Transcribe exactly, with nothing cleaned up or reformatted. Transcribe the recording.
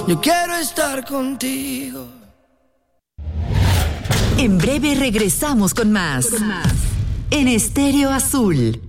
Yo quiero estar contigo. En breve regresamos con más. Con más. En Estéreo Azul.